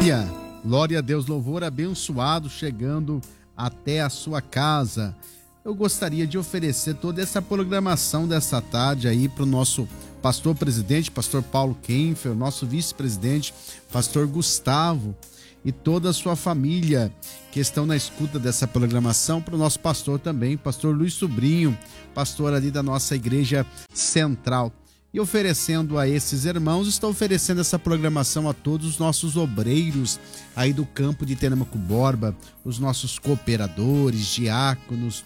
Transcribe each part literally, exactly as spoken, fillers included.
Aleluia! Glória a Deus, louvor abençoado chegando até a sua casa. Eu gostaria de oferecer toda essa programação dessa tarde aí para o nosso pastor presidente, pastor Paulo Kenfer, nosso vice-presidente, pastor Gustavo e toda a sua família que estão na escuta dessa programação, para o nosso pastor também, pastor Luiz Sobrinho, pastor ali da nossa igreja central. E oferecendo a esses irmãos, estou oferecendo essa programação a todos os nossos obreiros aí do campo de Telêmaco Borba, os nossos cooperadores, diáconos,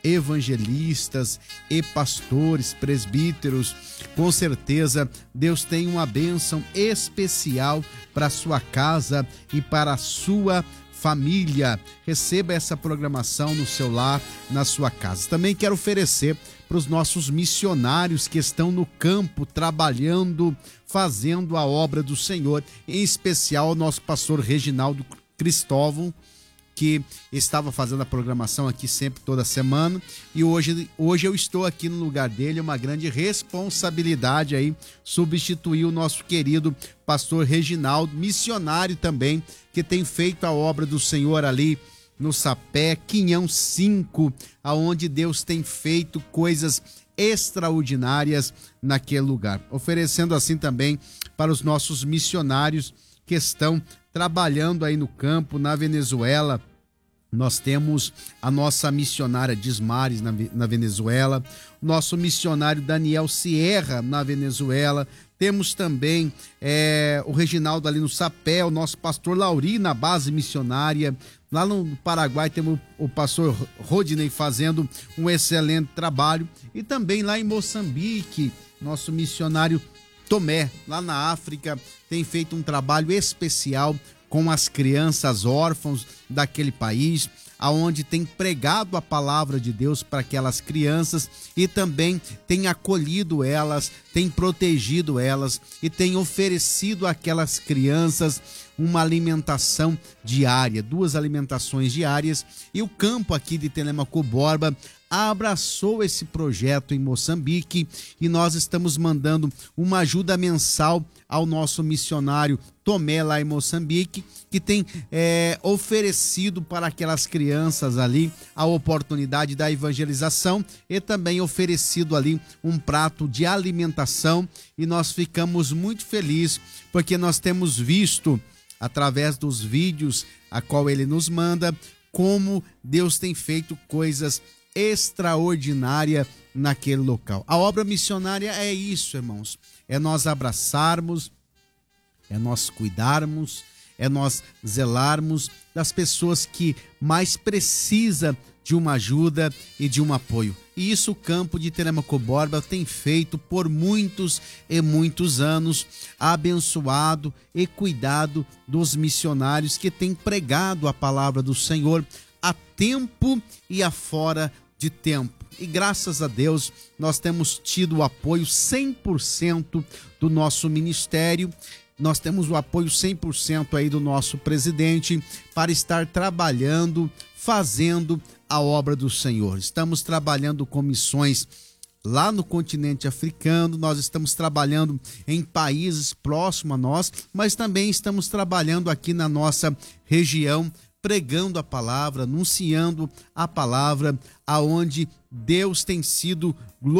evangelistas e pastores, presbíteros. Com certeza Deus tem uma bênção especial para a sua casa e para a sua família. Receba essa programação no seu lar, na sua casa. Também quero oferecer para os nossos missionários que estão no campo trabalhando, fazendo a obra do Senhor, em especial o nosso pastor Reginaldo Cristóvão, que estava fazendo a programação aqui sempre, toda semana, e hoje, hoje eu estou aqui no lugar dele. É uma grande responsabilidade aí substituir o nosso querido pastor Reginaldo, missionário também, que tem feito a obra do Senhor ali no Sapé, Quinhão cinco, aonde Deus tem feito coisas extraordinárias naquele lugar. Oferecendo assim também para os nossos missionários que estão trabalhando aí no campo, na Venezuela. Nós temos a nossa missionária Dismares na, na Venezuela, nosso missionário Daniel Sierra na Venezuela. Temos também é, o Reginaldo ali no Sapé, o nosso pastor Lauri na base missionária. Lá no Paraguai temos o pastor Rodney fazendo um excelente trabalho. E também lá em Moçambique, nosso missionário Tomé, lá na África, tem feito um trabalho especial com as crianças órfãos daquele país, aonde tem pregado a palavra de Deus para aquelas crianças e também tem acolhido elas, tem protegido elas e tem oferecido àquelas crianças uma alimentação diária, duas alimentações diárias. E o campo aqui de Telêmaco Borba abraçou esse projeto em Moçambique e nós estamos mandando uma ajuda mensal ao nosso missionário Tomé lá em Moçambique, que tem é, oferecido para aquelas crianças ali a oportunidade da evangelização e também oferecido ali um prato de alimentação. E nós ficamos muito felizes porque nós temos visto através dos vídeos a qual ele nos manda como Deus tem feito coisas extraordinária naquele local. A obra missionária é isso, irmãos, é nós abraçarmos, é nós cuidarmos, é nós zelarmos das pessoas que mais precisam de uma ajuda e de um apoio. E isso o campo de Telêmaco Borba tem feito por muitos e muitos anos, abençoado e cuidado dos missionários que têm pregado a palavra do Senhor a tempo e a fora de tempo. E graças a Deus nós temos tido o apoio cem por cento do nosso ministério. Nós temos o apoio cem por cento aí do nosso presidente para estar trabalhando, fazendo a obra do Senhor. Estamos trabalhando com missões lá no continente africano, nós estamos trabalhando em países próximos a nós, mas também estamos trabalhando aqui na nossa região, pregando a palavra, anunciando a palavra, aonde Deus tem sido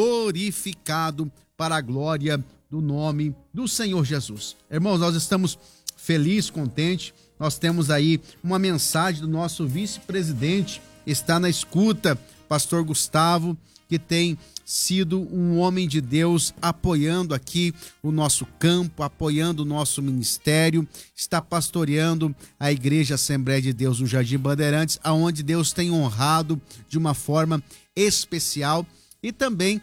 glorificado para a glória do nome do Senhor Jesus. Irmãos, nós estamos felizes, contentes. Nós temos aí uma mensagem do nosso vice-presidente, está na escuta, pastor Gustavo, que tem sido um homem de Deus apoiando aqui o nosso campo, apoiando o nosso ministério, está pastoreando a Igreja Assembleia de Deus do Jardim Bandeirantes, aonde Deus tem honrado de uma forma especial e também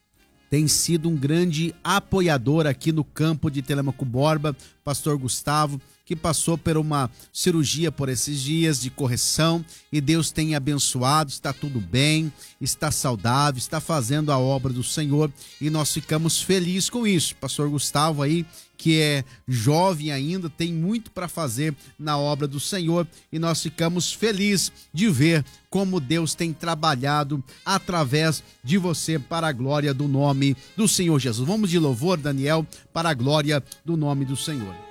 tem sido um grande apoiador aqui no campo de Telêmaco Borba, pastor Gustavo, que passou por uma cirurgia por esses dias de correção e Deus tem abençoado, está tudo bem, está saudável, está fazendo a obra do Senhor e nós ficamos felizes com isso. Pastor Gustavo aí, que é jovem ainda, tem muito para fazer na obra do Senhor e nós ficamos felizes de ver como Deus tem trabalhado através de você para a glória do nome do Senhor Jesus. Vamos de louvor, Daniel, para a glória do nome do Senhor.